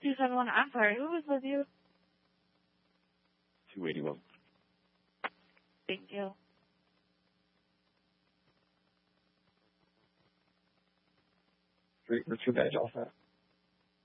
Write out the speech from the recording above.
271. I'm sorry, who was with you? 281. Thank you. Great, we're 2 badge all set.